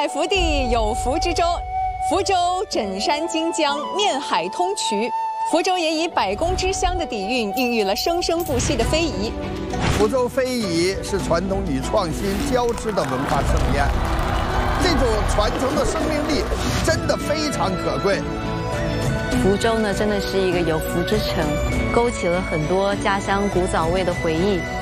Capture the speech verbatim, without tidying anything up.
海福地有福之州，福州枕山经江，面海通衢。福州也以百工之乡的底蕴，孕育了生生不息的非遗。 福州非遗是传统与创新交织的文化盛宴，这种传承的生命力真的非常可贵。 福州呢，真的是一个有福之城，勾起了很多家乡古早味的回忆。